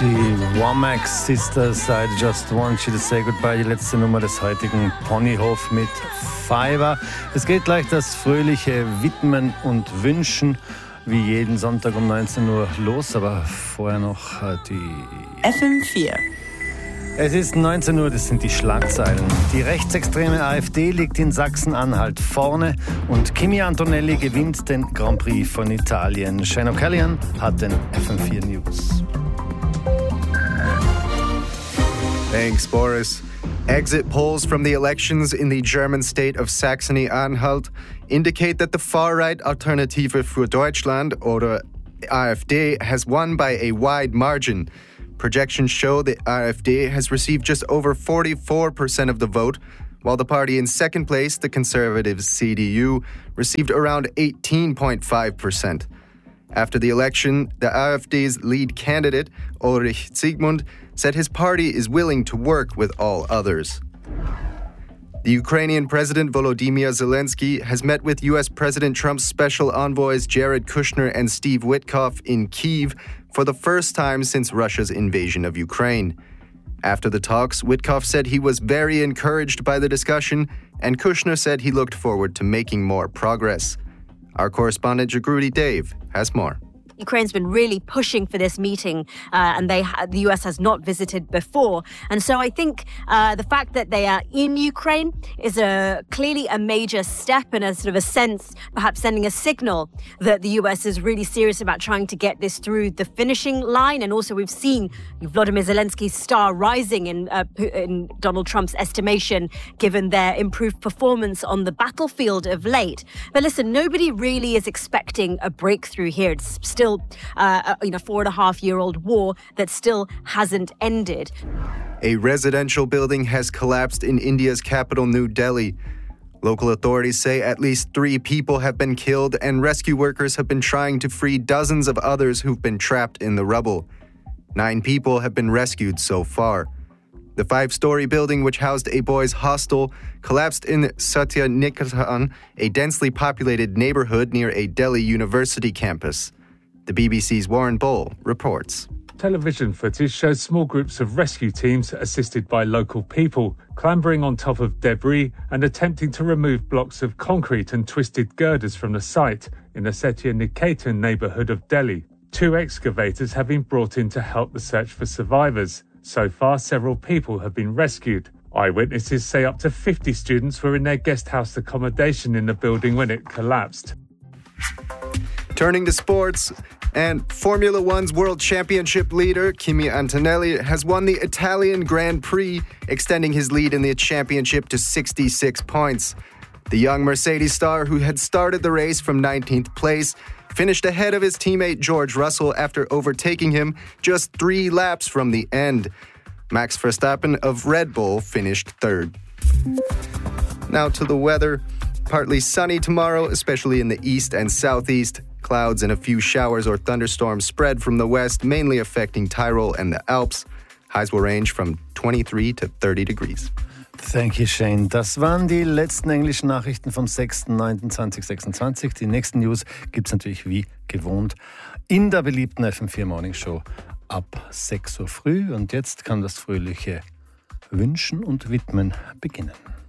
Die Womack Sisters, I Just Want You to Say Goodbye, die letzte Nummer des heutigen Ponyhof mit Fiverr. Es geht gleich das fröhliche Widmen und Wünschen, wie jeden Sonntag um 19 Uhr los, aber vorher noch die FM4. Es ist 19 Uhr, das sind die Schlagzeilen. Die rechtsextreme AfD liegt in Sachsen-Anhalt vorne und Kimi Antonelli gewinnt den Grand Prix von Italien. Shane O'Callaghan hat den FM4 News. Thanks, Boris. Exit polls from the elections in the German state of Saxony-Anhalt indicate that the far-right Alternative für Deutschland, or AfD, has won by a wide margin. Projections show the AfD has received just over 44% of the vote, while the party in second place, the conservative CDU, received around 18.5%. After the election, the AfD's lead candidate, Ulrich Zygmunt, said his party is willing to work with all others. The Ukrainian President Volodymyr Zelensky has met with U.S. President Trump's special envoys Jared Kushner and Steve Witkoff in Kyiv for the first time since Russia's invasion of Ukraine. After the talks, Witkoff said he was very encouraged by the discussion, and Kushner said he looked forward to making more progress. Our correspondent Jagrudi Dave has more. Ukraine's been really pushing for this meeting, and the US has not visited before. And so I think the fact that they are in Ukraine is clearly a major step and a sort of a sense, perhaps sending a signal that the US is really serious about trying to get this through the finishing line. And also we've seen Volodymyr Zelensky's star rising in Donald Trump's estimation, given their improved performance on the battlefield of late. But listen, nobody really is expecting a breakthrough here. It's still 4.5-year-old war that still hasn't ended. A residential building has collapsed in India's capital, New Delhi. Local authorities say at least 3 people have been killed, and rescue workers have been trying to free dozens of others who've been trapped in the rubble. 9 people have been rescued so far. The 5-story building, which housed a boys' hostel, collapsed in Satya Niketan, a densely populated neighborhood near a Delhi university campus. The BBC's Warren Bowell reports. Television footage shows small groups of rescue teams, assisted by local people, clambering on top of debris and attempting to remove blocks of concrete and twisted girders from the site in the Satya Niketan neighbourhood of Delhi. 2 excavators have been brought in to help the search for survivors. So far, several people have been rescued. Eyewitnesses say up to 50 students were in their guest house accommodation in the building when it collapsed. Turning to sports, and Formula One's World Championship leader, Kimi Antonelli, has won the Italian Grand Prix, extending his lead in the championship to 66 points. The young Mercedes star, who had started the race from 19th place, finished ahead of his teammate George Russell after overtaking him just 3 laps from the end. Max Verstappen of Red Bull finished third. Now to the weather. Partly sunny tomorrow, especially in the east and southeast. Clouds and a few showers or thunderstorms spread from the west, mainly affecting Tyrol and the Alps. Highs will range from 23 to 30 degrees. Thank you, Shane. Das waren die letzten englischen Nachrichten vom 6.9.2026. Die nächsten News gibt es natürlich wie gewohnt in der beliebten FM4 Morning Show ab 6 Uhr früh. Und jetzt kann das fröhliche Wünschen und Widmen beginnen.